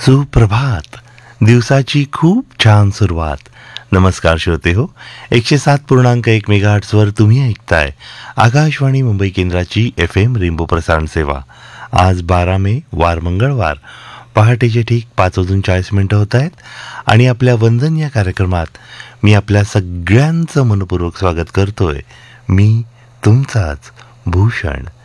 सुप्रभात. दिवसाची खूप छान सुरुवात. नमस्कार श्रोते हो. 107.1 मेगाहर्ट्झवर तुम्ही ऐकताय आकाशवाणी मुंबई केंद्राची FM रेनबो प्रसारण सेवा. आज 12 मे वार मंगळवार पहाटेचे ठीक 5:40 होत आहेत आणि आपल्या वंदन या कार्यक्रमात मी आपल्या सगळ्यांचं मनपूर्वक स्वागत करतोय. मी तुमचाच भूषण.